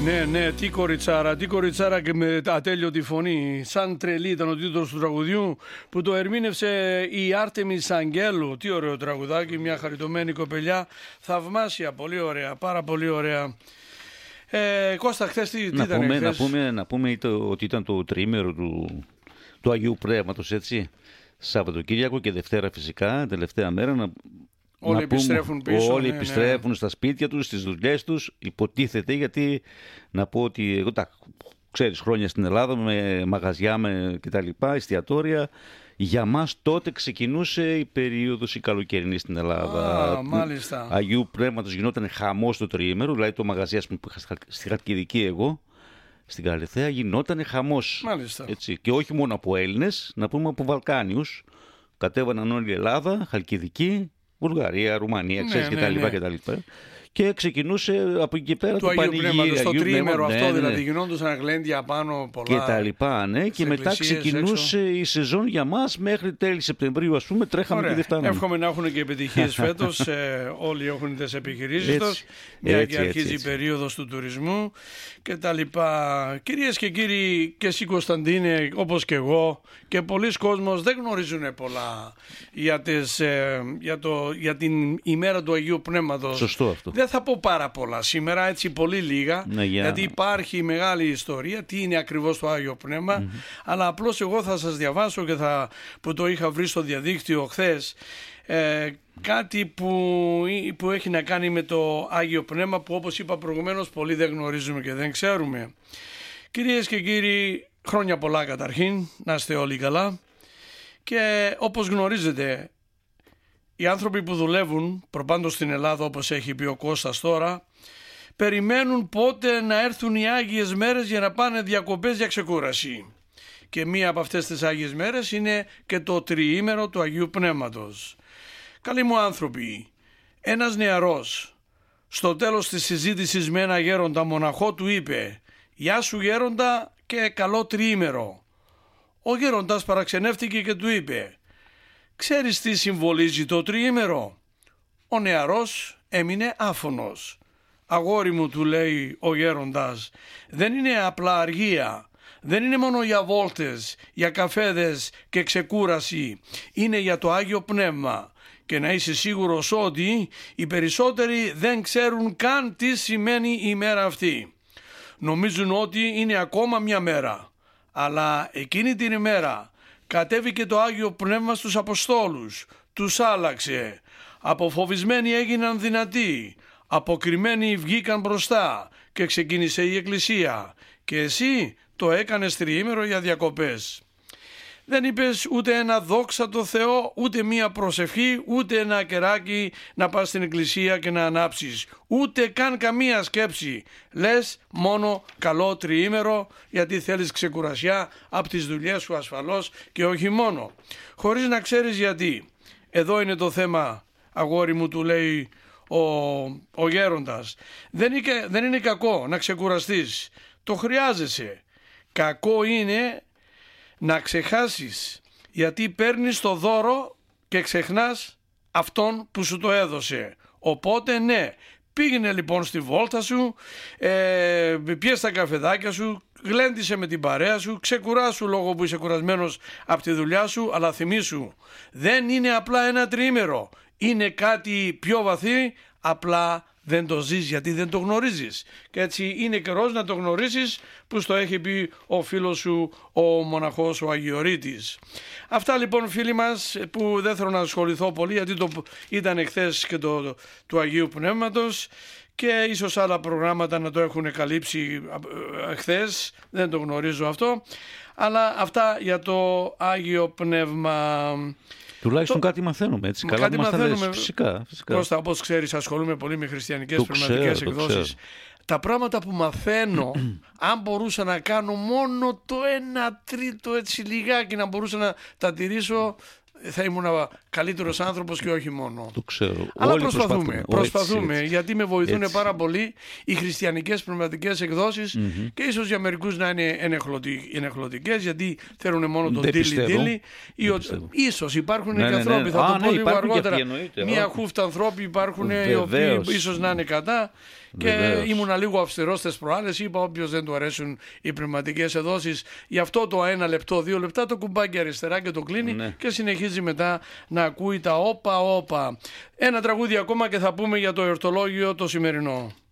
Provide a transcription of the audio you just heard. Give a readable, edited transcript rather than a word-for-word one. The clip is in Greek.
Ναι, τι κοριτσάρα και με ατέλειωτη φωνή. Σαν τρελή ήταν ο τίτλος του τραγουδιού που το ερμήνευσε η Άρτεμις Αγγέλου. Τι ωραίο τραγουδάκι, μια χαριτωμένη κοπελιά. Θαυμάσια, πολύ ωραία, πάρα πολύ ωραία. Κώστα, χθες τι ήταν χθες? Να πούμε ότι ήταν το τριήμερο του Αγίου Πνεύματος, έτσι. Σαββατοκύριακο και Δευτέρα φυσικά, τελευταία μέρα Όλοι επιστρέφουν πίσω. Όλοι επιστρέφουν στα σπίτια τους, στις δουλειές τους, υποτίθεται, γιατί να πω ότι εγώ ξέρεις χρόνια στην Ελλάδα με μαγαζιά και τα λοιπά, εστιατόρια. Για μας τότε ξεκινούσε η περίοδος η καλοκαιρινή στην Ελλάδα. Μάλιστα. Αγίου Πνεύματος γινόταν χαμός το τριήμερο, δηλαδή το μαγαζί που είχα στη Χαλκιδική εγώ, στην Καλιθέα, γινόταν χαμός. Μάλιστα. Έτσι. Και όχι μόνο από Έλληνες, να πούμε από Βαλκάνιους. Κατέβαναν όλη η Ελλάδα, Χαλκιδική, Βουλγαρία, Ρουμανία, ξέρεις, κτλ. Και ξεκινούσε από εκεί και πέρα το πανηγύρι. Στο τριήμερο αυτό, δηλαδή γινόντουσαν γλέντια πάνω πολλά. Και τα λοιπά, ναι. Και μετά ξεκινούσε η σεζόν για μας μέχρι τέλη Σεπτεμβρίου, ας πούμε, τρέχαμε και δεν φτάναμε. Εύχομαι να έχουν και επιτυχίες φέτος. Όλοι έχουν τις επιχειρήσεις τους. Μια και αρχίζει η περίοδος του τουρισμού και τα λοιπά. Κυρίες και κύριοι, και εσύ Κωνσταντίνε, όπως και εγώ, και πολλοί κόσμος δεν γνωρίζουν πολλά για την ημέρα του Αγίου Πνεύματος. Σωστό αυτό. Δεν θα πω πάρα πολλά σήμερα, έτσι πολύ λίγα, γιατί υπάρχει μεγάλη ιστορία, τι είναι ακριβώς το Άγιο Πνεύμα, αλλά απλώς εγώ θα σας διαβάσω και που το είχα βρει στο διαδίκτυο χθες, κάτι που έχει να κάνει με το Άγιο Πνεύμα, που όπως είπα προηγουμένως πολλοί δεν γνωρίζουμε και δεν ξέρουμε. Κυρίες και κύριοι, χρόνια πολλά καταρχήν, να είστε όλοι καλά, και όπως γνωρίζετε, οι άνθρωποι που δουλεύουν προπάντως στην Ελλάδα, όπως έχει πει ο Κώστας τώρα, περιμένουν πότε να έρθουν οι Άγιες μέρες για να πάνε διακοπές για ξεκούραση. Και μία από αυτές τις Άγιες μέρες είναι και το τριήμερο του Αγίου Πνεύματος. Καλοί μου άνθρωποι, ένας νεαρός στο τέλος της συζήτησης με ένα γέροντα μοναχό του είπε «Γεια σου γέροντα και καλό τριήμερο». Ο γέροντας παραξενεύτηκε και του είπε «Ξέρεις τι συμβολίζει το τριήμερο?» Ο νεαρός έμεινε άφωνος. «Αγόρι μου», του λέει ο γέροντας, «δεν είναι απλά αργία, δεν είναι μόνο για βόλτες, για καφέδες και ξεκούραση, είναι για το Άγιο Πνεύμα. Και να είσαι σίγουρος ότι οι περισσότεροι δεν ξέρουν καν τι σημαίνει η ημέρα αυτή. Νομίζουν ότι είναι ακόμα μια μέρα, αλλά εκείνη την ημέρα κατέβηκε το Άγιο Πνεύμα στους Αποστόλους, τους άλλαξε, αποφοβισμένοι έγιναν δυνατοί, αποκριμμένοι βγήκαν μπροστά και ξεκίνησε η Εκκλησία και εσύ το έκανες τριήμερο για διακοπές. Δεν είπες ούτε ένα δόξα τω Θεώ, ούτε μία προσευχή, ούτε ένα κεράκι να πας στην εκκλησία και να ανάψεις, ούτε καν καμία σκέψη. Λες μόνο καλό τριήμερο, γιατί θέλεις ξεκουρασιά από τις δουλειές σου ασφαλώς και όχι μόνο. Χωρίς να ξέρεις γιατί. Εδώ είναι το θέμα, αγόρι μου, του λέει ο γέροντας. Δεν είναι κακό να ξεκουραστείς, το χρειάζεσαι. Κακό είναι να ξεχάσεις, γιατί παίρνεις το δώρο και ξεχνάς αυτόν που σου το έδωσε. Οπότε ναι, πήγαινε λοιπόν στη βόλτα σου, πιες τα καφεδάκια σου, γλέντισε με την παρέα σου, ξεκουράσου λόγω που είσαι κουρασμένος από τη δουλειά σου, αλλά θυμήσου, δεν είναι απλά ένα τριήμερο, είναι κάτι πιο βαθύ, απλά δεν το ζεις γιατί δεν το γνωρίζεις. Και έτσι είναι καιρός να το γνωρίσεις, που στο έχει πει ο φίλος σου ο μοναχός ο Αγιορείτης. Αυτά λοιπόν φίλοι μας, που δεν θέλω να ασχοληθώ πολύ, γιατί ήταν εχθές και του Αγίου Πνεύματος και ίσως άλλα προγράμματα να το έχουν καλύψει χθες, δεν το γνωρίζω αυτό, αλλά αυτά για το Άγιο Πνεύμα. Τουλάχιστον κάτι μαθαίνουμε, έτσι. Καλά κάτι μαθαίνουμε. Φυσικά. Κώστα, όπως ξέρεις, ασχολούμαι πολύ με χριστιανικές πνευματικές εκδόσεις. Τα πράγματα που μαθαίνω, αν μπορούσα να κάνω μόνο το 1/3 έτσι λιγάκι, να μπορούσα να τα τηρήσω, θα ήμουν καλύτερος άνθρωπος και όχι μόνο. Το ξέρω. Αλλά όλοι προσπαθούμε έτσι. γιατί με βοηθούν Έτσι. πάρα πολύ οι χριστιανικές πνευματικές εκδόσεις και ίσως για μερικούς να είναι ενεχλωτικές, γιατί θέλουν μόνο τον τίλι. Ίσως υπάρχουν και ανθρώποι, θα το πω λίγο αργότερα. Μία χούφτα ανθρώποι υπάρχουν οι οποίοι ίσως να είναι κατά. Και ήμουνα λίγο αυστηρός στις προάλλες. Είπα όποιος δεν του αρέσουν οι πνευματικές εδόσεις, γι' αυτό το 1 λεπτό, 2 λεπτά το κουμπάκι αριστερά και το κλείνει και συνεχίζει μετά να ακούει τα όπα. Ένα τραγούδι ακόμα και θα πούμε για το εορτολόγιο το σημερινό.